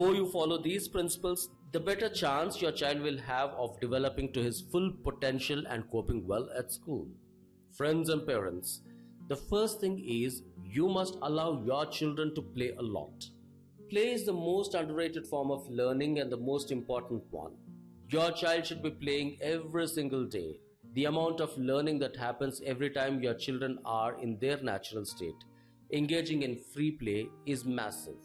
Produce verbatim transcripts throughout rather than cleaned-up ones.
more you follow these principles, the better chance your child will have of developing to his full potential and coping well at school. Friends and parents, the first thing is you must allow your children to play a lot. Play is the most underrated form of learning and the most important one. Your child should be playing every single day. The amount of learning that happens every time your children are in their natural state, engaging in free play, is massive.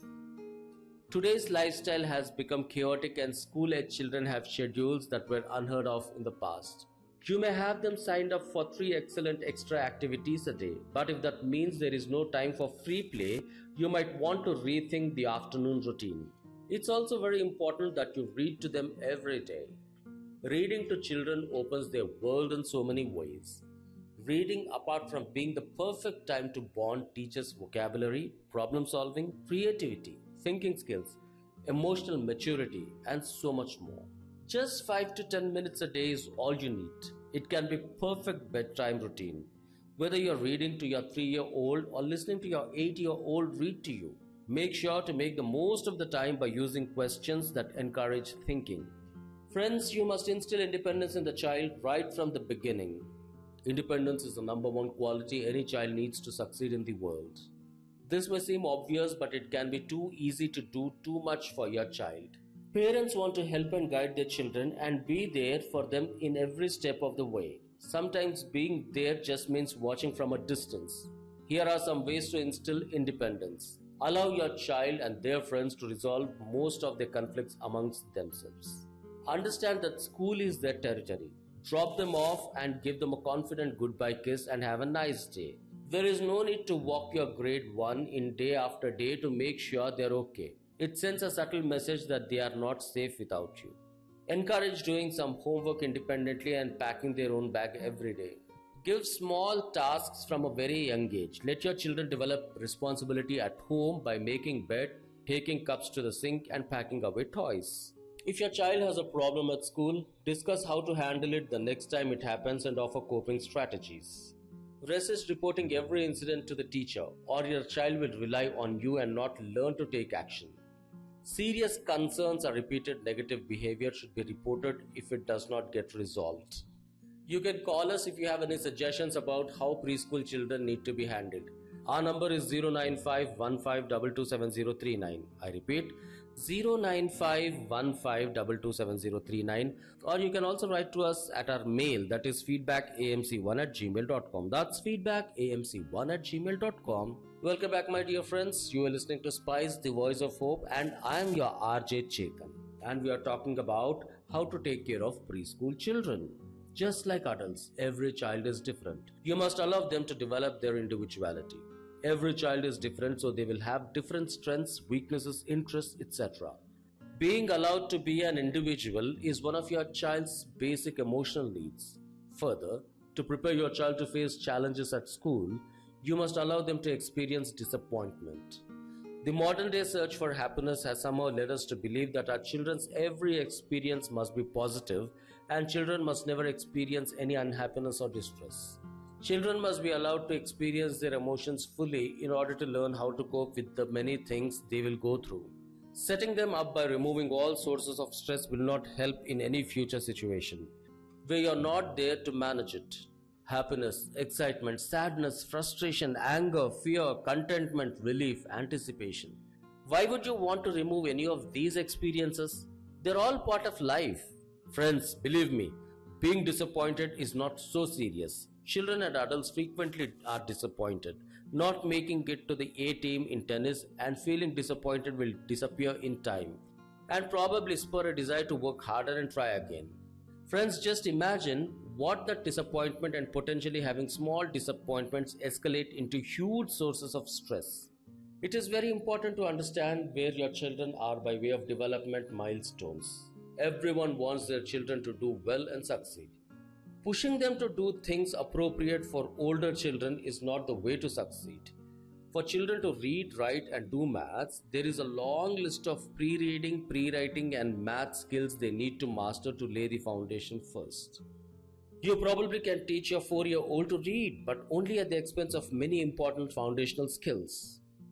Today's lifestyle has become chaotic and school-age children have schedules that were unheard of in the past. You may have them signed up for three excellent extra activities a day, but if that means there is no time for free play, you might want to rethink the afternoon routine. It's also very important that you read to them every day. Reading to children opens their world in so many ways. Reading, apart from being the perfect time to bond, teaches vocabulary, problem solving, creativity, thinking skills, emotional maturity, and so much more. Just five to ten minutes a day is all you need. It can be perfect bedtime routine. Whether you're reading to your three-year-old or listening to your eight-year-old read to you, make sure to make the most of the time by using questions that encourage thinking. Friends, you must instill independence in the child right from the beginning. Independence is the number one quality any child needs to succeed in the world. This may seem obvious, but it can be too easy to do too much for your child. Parents want to help and guide their children and be there for them in every step of the way. Sometimes being there just means watching from a distance. Here are some ways to instill independence. Allow your child and their friends to resolve most of their conflicts amongst themselves. Understand that school is their territory. Drop them off and give them a confident goodbye kiss and have a nice day. There is no need to walk your grade one in day after day to make sure they're okay. It sends a subtle message that they are not safe without you. Encourage doing some homework independently and packing their own bag every day. Give small tasks from a very young age. Let your children develop responsibility at home by making bed, taking cups to the sink, and packing away toys. If your child has a problem at school, discuss how to handle it the next time it happens and offer coping strategies. Resist reporting every incident to the teacher, or your child will rely on you and not learn to take action. Serious concerns or repeated negative behavior should be reported if it does not get resolved. You can call us if you have any suggestions about how preschool children need to be handled. Our number is zero nine five one five two two seven zero three nine. I repeat, zero nine five one five two two seven zero three nine, or you can also write to us at our mail, that is feedback a m c one at gmail dot com. That's feedback a m c one at gmail dot com. Welcome back, my dear friends. You are listening to Spice, the Voice of Hope, and I am your R J Chetan. And we are talking about how to take care of preschool children. Just like adults, every child is different. You must allow them to develop their individuality. Every child is different, so they will have different strengths, weaknesses, interests, et cetera. Being allowed to be an individual is one of your child's basic emotional needs. Further, to prepare your child to face challenges at school, you must allow them to experience disappointment. The modern day search for happiness has somehow led us to believe that our children's every experience must be positive and children must never experience any unhappiness or distress. Children must be allowed to experience their emotions fully in order to learn how to cope with the many things they will go through. Setting them up by removing all sources of stress will not help in any future situation where you are not there to manage it. Happiness, excitement, sadness, frustration, anger, fear, contentment, relief, anticipation. Why would you want to remove any of these experiences? They're all part of life. Friends, believe me, being disappointed is not so serious. Children and adults frequently are disappointed. Not making it to the A team in tennis and feeling disappointed will disappear in time and probably spur a desire to work harder and try again. Friends, just imagine what that disappointment and potentially having small disappointments escalate into huge sources of stress. It is very important to understand where your children are by way of development milestones. Everyone wants their children to do well and succeed. Pushing them to do things appropriate for older children is not the way to succeed. For children to read, write and do maths, there is a long list of pre-reading, pre-writing and math skills they need to master to lay the foundation first. You probably can teach your four-year-old to read, but only at the expense of many important foundational skills.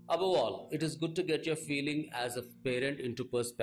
Above all, it is good to get your feeling as a parent into perspective.